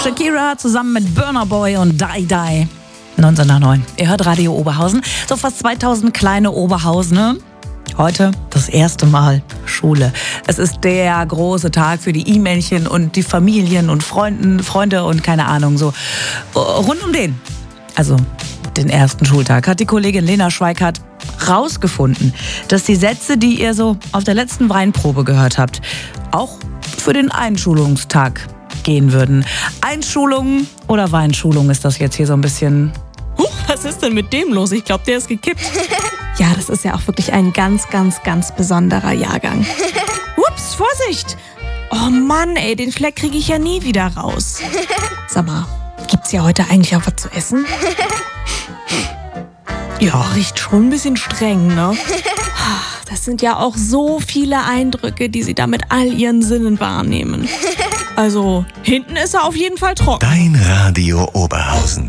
Shakira zusammen mit Burna Boy und Die Die. 19 nach 9. Ihr hört Radio Oberhausen. So fast 2000 kleine Oberhausener. Heute das erste Mal Schule. Es ist der große Tag für die E-Männchen und die Familien und Freunde und keine Ahnung, so rund um den. Also den ersten Schultag hat die Kollegin Lena Schweikart rausgefunden, dass die Sätze, die ihr so auf der letzten Weinprobe gehört habt, auch für den Einschulungstag gehen würden. Einschulung oder Weinschulung ist das jetzt hier so ein bisschen... Was ist denn mit dem los? Ich glaube, der ist gekippt. Ja, das ist ja auch wirklich ein ganz, ganz, ganz besonderer Jahrgang. Ups, Vorsicht! Oh Mann, ey, den Fleck kriege ich ja nie wieder raus. Sag mal, gibt's ja heute eigentlich auch was zu essen? Ja, riecht schon ein bisschen streng, ne? Das sind ja auch so viele Eindrücke, die sie da mit all ihren Sinnen wahrnehmen. Also, hinten ist er auf jeden Fall trocken. Dein Radio Oberhausen.